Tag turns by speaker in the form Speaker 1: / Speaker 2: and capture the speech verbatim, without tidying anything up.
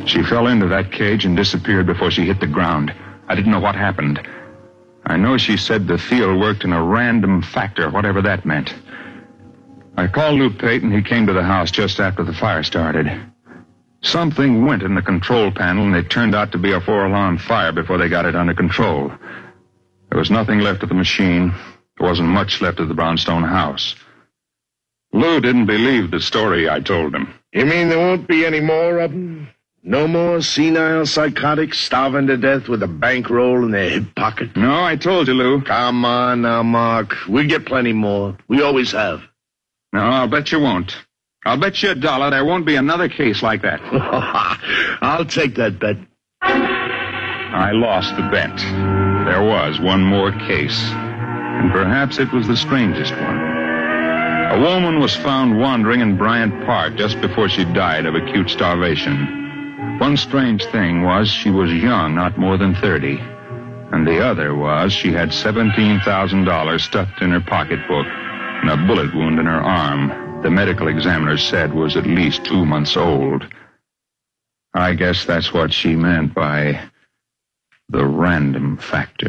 Speaker 1: She fell into that cage and disappeared before she hit the ground. I didn't know what happened. I know she said the field worked in a random factor, whatever that meant. I called Lou Pate, and he came to the house just after the fire started. Something went in the control panel, and it turned out to be a four-alarm fire before they got it under control. There was nothing left of the machine. There wasn't much left of the brownstone house. Lou didn't believe the story I told him.
Speaker 2: You mean there won't be any more of them? No more senile psychotics starving to death with a bankroll in their hip pocket?
Speaker 1: No, I told you, Lou.
Speaker 2: Come on now, Mark. We'll get plenty more. We always have.
Speaker 1: No, I'll bet you won't. I'll bet you a dollar there won't be another case like that.
Speaker 2: I'll take that bet.
Speaker 1: I lost the bet. There was one more case, and perhaps it was the strangest one. A woman was found wandering in Bryant Park just before she died of acute starvation. One strange thing was she was young, not more than thirty. And the other was she had seventeen thousand dollars stuffed in her pocketbook and a bullet wound in her arm. The medical examiner said was at least two months old. I guess that's what she meant by the random factor.